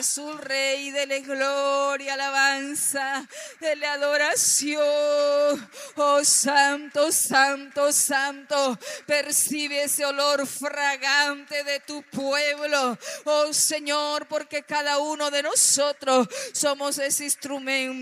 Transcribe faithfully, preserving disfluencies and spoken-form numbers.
Jesús, Rey, dele gloria, alabanza, dele adoración. Oh, santo, santo, santo, percibe ese olor fragante de tu pueblo. Oh, Señor, porque cada uno de nosotros somos ese instrumento